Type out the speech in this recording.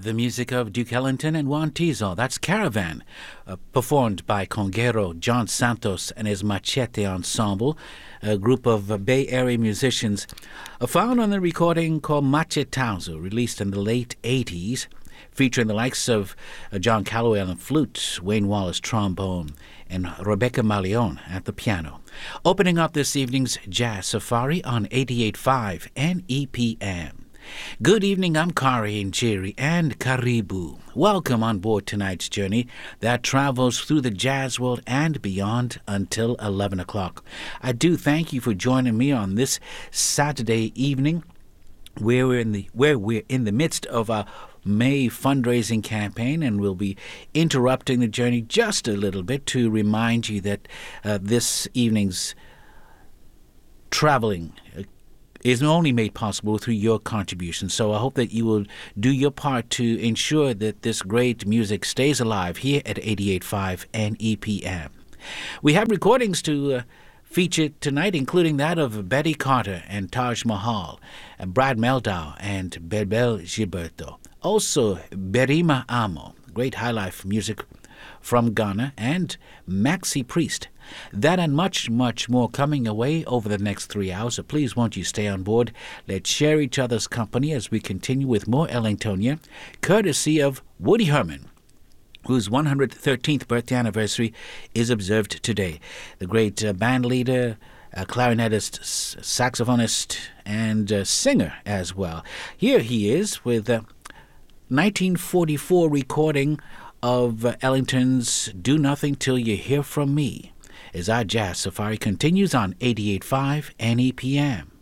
The music of Duke Ellington and Juan Tizo. That's Caravan, performed by Conguero, John Santos, and his Machete Ensemble, a group of Bay Area musicians found on the recording called Machetazo, released in the late 80s, featuring the likes of John Calloway on the flute, Wayne Wallace trombone, and Rebecca Malion at the piano. Opening up this evening's Jazz Safari on 88.5 and EPM. Good evening, I'm Kari Njeri and Karibu. Welcome on board tonight's journey that travels through the jazz world and beyond until 11 o'clock. I do thank you for joining me on this Saturday evening where we're in the midst of our May fundraising campaign, and we'll be interrupting the journey just a little bit to remind you that this evening's traveling is only made possible through your contribution. So I hope that you will do your part to ensure that this great music stays alive here at 88.5 and EPM. We have recordings to feature tonight, including that of Betty Carter and Taj Mahal, and Brad Meldau and Bebel Gilberto. Also, Berima Amo, great highlife music from Ghana, and Maxi Priest. That and much, much more coming away over the next 3 hours. So please won't you stay on board. Let's share each other's company as we continue with more Ellingtonia, courtesy of Woody Herman, whose 113th birthday anniversary is observed today. The great band leader, clarinetist, saxophonist, and singer as well. Here he is with a 1944 recording of Ellington's Do Nothing Till You Hear From Me, as our Jazz Safari continues on 88.5 and EPM.